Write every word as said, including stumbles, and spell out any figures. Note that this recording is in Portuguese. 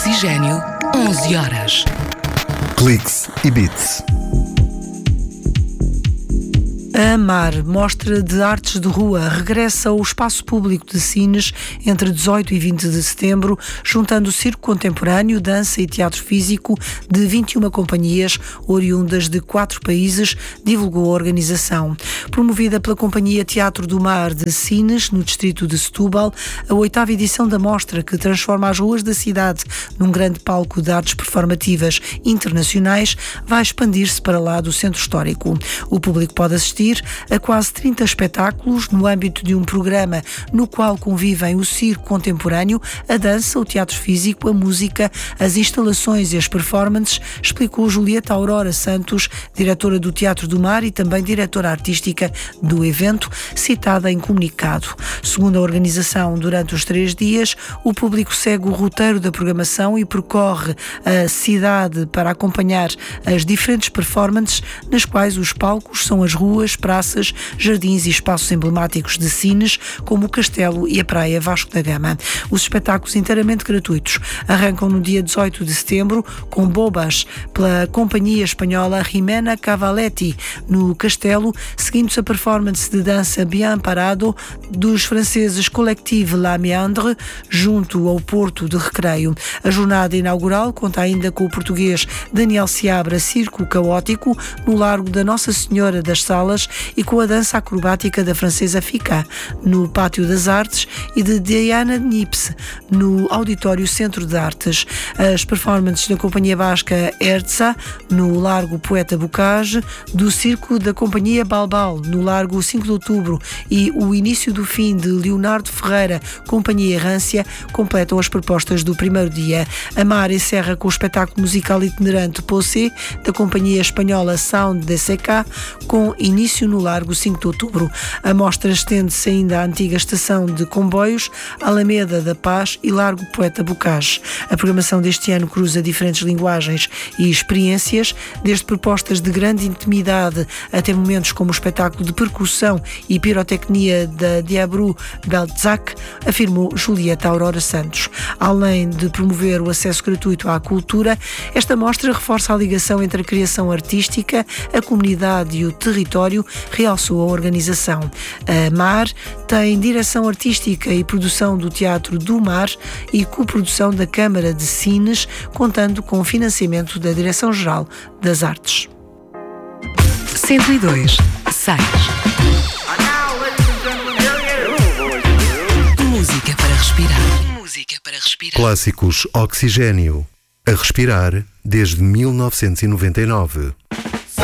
Oxigênio, onze horas. Cliques e Beats. A AMAR, Mostra de Artes de Rua, regressa ao Espaço Público de Sines entre dezoito e vinte de setembro, juntando circo contemporâneo, dança e teatro físico de vinte e uma companhias oriundas de quatro países, divulgou a organização. Promovida pela Companhia Teatro do Mar de Sines, no distrito de Setúbal, a oitava edição da mostra, que transforma as ruas da cidade num grande palco de artes performativas internacionais, vai expandir-se para lá do centro histórico. O público pode assistir a quase trinta espetáculos no âmbito de um programa no qual convivem o circo contemporâneo, a dança, o teatro físico, a música, as instalações e as performances, explicou Julieta Aurora Santos, diretora do Teatro do Mar e também diretora artística do evento, citada em comunicado. Segundo a organização, durante os três dias, o público segue o roteiro da programação e percorre a cidade para acompanhar as diferentes performances, nas quais os palcos são as ruas, praças, jardins e espaços emblemáticos de Sines, como o Castelo e a Praia Vasco da Gama. Os espetáculos inteiramente gratuitos arrancam no dia dezoito de setembro com Bobas, pela companhia espanhola Jimena Cavaletti, no Castelo, seguindo-se a performance de dança Bien Parado dos franceses Collective La Méandre, junto ao Porto de Recreio. A jornada inaugural conta ainda com o português Daniel Seabra Circo Caótico, no Largo da Nossa Senhora das Salas, e com a dança acrobática da francesa Fica, no Pátio das Artes, e de Diana Nips, no Auditório Centro de Artes. As performances da Companhia Basca Erza, no Largo Poeta Bocage, do Circo da Companhia Balbal, no Largo cinco de outubro, e o início do fim de Leonardo Ferreira, Companhia Errância, completam as propostas do primeiro dia. A AMAR encerra com o espetáculo musical itinerante Posse, da Companhia Espanhola Sound de Seca, com início no Largo cinco de outubro. A mostra estende-se ainda à antiga estação de comboios, Alameda da Paz e Largo Poeta Bocage. A programação deste ano cruza diferentes linguagens e experiências, desde propostas de grande intimidade até momentos como o espetáculo de percussão e pirotecnia da Diabru Beltzac, afirmou Julieta Aurora Santos. Além de promover o acesso gratuito à cultura, esta mostra reforça a ligação entre a criação artística, a comunidade e o território, realçou a organização. A AMAR tem direção artística e produção do Teatro do Mar e coprodução da Câmara de Sines, contando com o financiamento da Direção-Geral das Artes. cento e dois, seis. Música para respirar. Música para respirar. Clássicos Oxigênio. A respirar desde mil novecentos e noventa e nove.